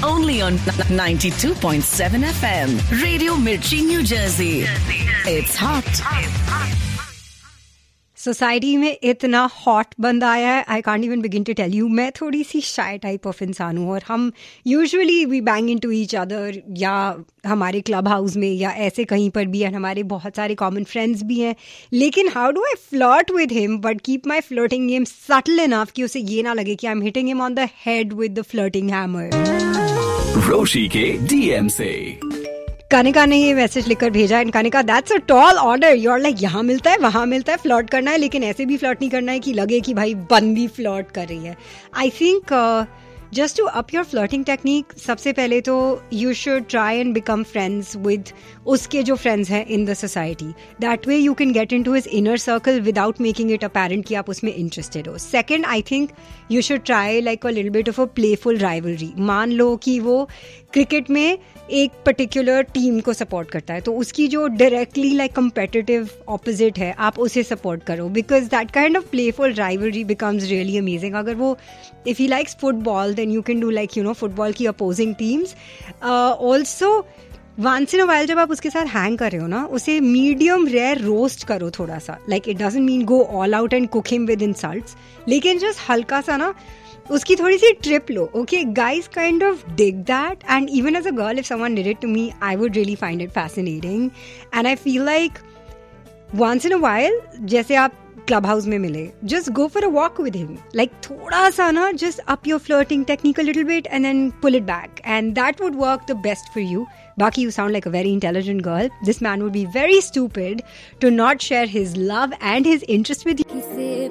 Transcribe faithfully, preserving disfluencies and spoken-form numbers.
only on ninety-two point seven F M. Radio Mirchi, New Jersey. It's hot. Society में इतना hot बंदा आया है, I can't even begin to tell you. मैं थोड़ी सी शाय type of इंसान हूँ और हम usually we bang into each other, या हमारे क्लब हाउस में या ऐसे कहीं पर भी, एंड हमारे बहुत सारे कॉमन फ्रेंड्स भी हैं. लेकिन how do I flirt with him but keep my flirting game subtle enough कि उसे ये ना लगे कि I am hitting him on the head with the flirting hammer. रोशी के डीएम से कनिका ने ये मैसेज लिखकर भेजा and Kanika, that's a tall order. You are like यहाँ मिलता है वहाँ मिलता है, फ्लर्ट करना है लेकिन ऐसे भी फ्लर्ट नहीं करना है कि लगे कि भाई बंदी फ्लर्ट कर रही है. I think just to up your flirting technique, सबसे पहले तो you should try and become friends with उसके जो फ्रेंड्स हैं in the society. That way you can get in to his inner circle without making it apparent कि आप उसमें interested हो. Second, I think you should try like a little bit of a playful rivalry. मान लो कि वो cricket में एक particular team को सपोर्ट करता है, तो उसकी जो डायरेक्टली लाइक कंपेटिटिव ऑपोजिट है आप उसे सपोर्ट करो, because that kind of playful rivalry becomes really amazing. अगर वो if he likes football then you can do like you know football की opposing teams. Also once in a while जब आप उसके साथ हैंग कर रहे हो ना, उसे मीडियम रेयर रोस्ट करो थोड़ा सा. Like it doesn't mean go all out and cook him with insults, लेकिन जस्ट हल्का सा ना उसकी थोड़ी सी trip low. Okay, guys kind of dig that, and even as a girl if someone did it to me I would really find it fascinating. And I feel like once in a while जैसे आप club house में मिले, just go for a walk with him. Like थोड़ा सा ना just up your flirting technique a little bit and then pull it back, and that would work the best for you. Baki, you sound like a very intelligent girl. This man would be very stupid to not share his love and his interest with you.